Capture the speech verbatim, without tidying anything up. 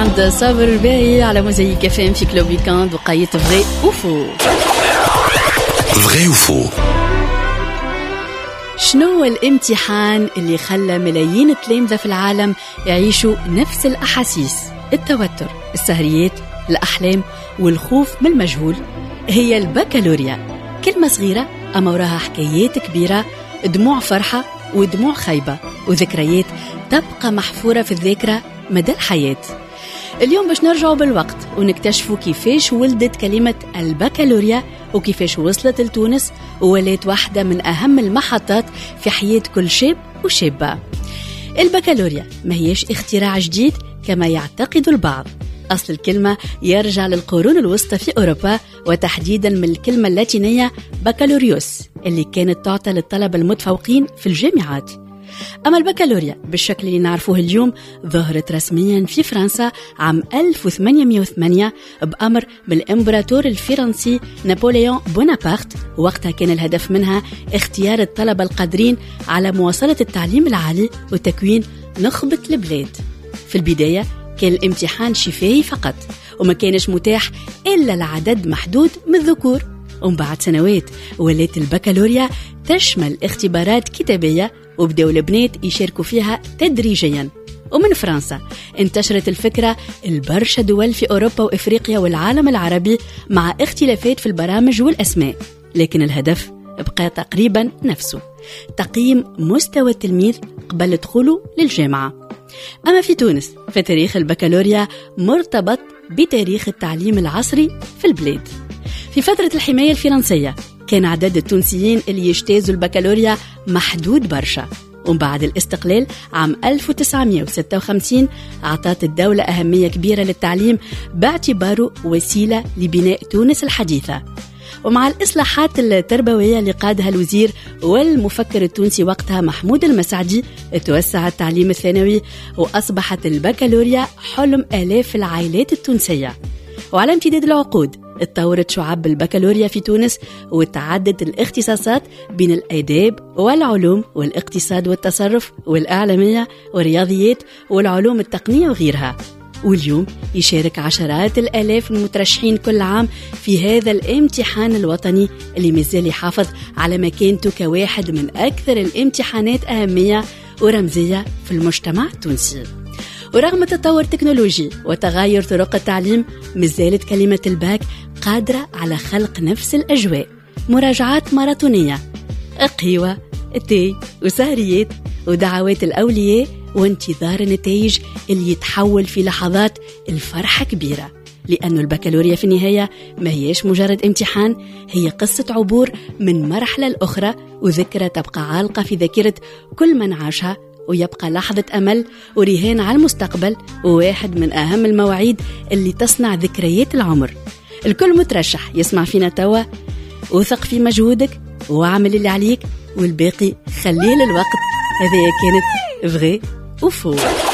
عند صابر باهي على موزايك اف ام في كلوب ويكاند وقايت فغي وفو. فغي وفو. شنو هو الامتحان اللي خلى ملايين التلامذة في العالم يعيشوا نفس الأحاسيس؟ التوتر، السهريات، الأحلام والخوف من المجهول. هي البكالوريا. كلمة صغيرة أما وراها حكايات كبيرة، دموع فرحة ودموع خيبة وذكريات تبقى محفورة في الذاكرة مدى الحياة. اليوم باش نرجعوا بالوقت ونكتشفوا كيفاش ولدت كلمة البكالوريا وكيفاش وصلت لتونس وولات واحدة من أهم المحطات في حياة كل شاب وشابة. البكالوريا ما هيش اختراع جديد كما يعتقد البعض. أصل الكلمة يرجع للقرون الوسطى في أوروبا، وتحديدا من الكلمة اللاتينية بكالوريوس اللي كانت تعطى للطلبة المتفوقين في الجامعات. أما البكالوريا بالشكل اللي نعرفوه اليوم ظهرت رسميا في فرنسا عام ألف وثمانمائة وثمانية بأمر من الإمبراطور الفرنسي نابليون بونابرت. وقتها كان الهدف منها اختيار الطلبة القادرين على مواصلة التعليم العالي وتكوين نخبة البلاد. في البداية كان الامتحان شفاهي فقط وما كانش متاح إلا لعدد محدود من الذكور، ومن بعد سنوات ولات البكالوريا تشمل اختبارات كتابية وبدأوا البنات يشاركوا فيها تدريجيا. ومن فرنسا انتشرت الفكرة البرشا دول في أوروبا وإفريقيا والعالم العربي مع اختلافات في البرامج والأسماء، لكن الهدف بقى تقريبا نفسه: تقييم مستوى التلميذ قبل دخوله للجامعة. أما في تونس فتاريخ البكالوريا مرتبط بتاريخ التعليم العصري في البلاد. في فترة الحماية الفرنسية كان عدد التونسيين اللي يجتازوا البكالوريا محدود برشا، ومن بعد الاستقلال عام ألف وتسعمائة وستة وخمسين أعطت الدولة أهمية كبيرة للتعليم باعتباره وسيلة لبناء تونس الحديثة. ومع الإصلاحات التربوية اللي قادها الوزير والمفكر التونسي وقتها محمود المسعدي توسع التعليم الثانوي وأصبحت البكالوريا حلم آلاف العائلات التونسية. وعلى امتداد العقود اتطورت شعب البكالوريا في تونس وتعدد الاختصاصات بين الآداب والعلوم والاقتصاد والتصرف والإعلامية والرياضيات والعلوم التقنية وغيرها. واليوم يشارك عشرات الآلاف من المترشحين كل عام في هذا الامتحان الوطني اللي مازال يحافظ على مكانته كواحد من أكثر الامتحانات أهمية ورمزية في المجتمع التونسي. ورغم التطور التكنولوجي وتغير طرق التعليم مازالت كلمة الباك قادرة على خلق نفس الأجواء: مراجعات ماراثونية، قهوة، تي وسهريات ودعوات الأولياء وانتظار النتائج اللي يتحول في لحظات الفرحة كبيرة. لأن البكالوريا في النهاية ما هيش مجرد امتحان، هي قصة عبور من مرحلة الأخرى وذكرى تبقى عالقة في ذاكرة كل من عاشها، ويبقى لحظة أمل ورهان على المستقبل وواحد من أهم المواعيد اللي تصنع ذكريات العمر. الكل مترشح يسمع فينا توا، وثق في مجهودك واعمل اللي عليك والباقي خليه للوقت. هذه كانت فغي وفو.